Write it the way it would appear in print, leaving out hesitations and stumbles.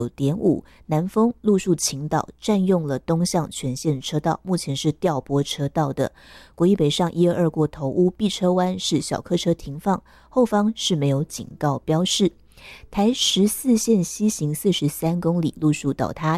9.5南丰路树倾倒，占用了东向全线车道，目前是调拨车道的。国一北上122过头屋碧车湾是小客车停放，后方是没有警告标示。台14线西行43公里路树倒塌，